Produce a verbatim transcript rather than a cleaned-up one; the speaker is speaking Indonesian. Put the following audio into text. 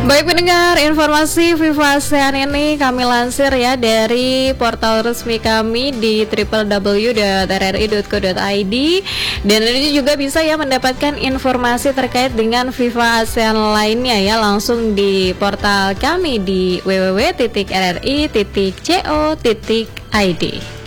Baik pendengar, informasi FIFA ASEAN ini kami lansir ya dari portal resmi kami di w w w dot r r i dot co dot i d, dan ini juga bisa ya mendapatkan informasi terkait dengan FIFA ASEAN lainnya ya langsung di portal kami di w w w titik r r i titik co titik i d.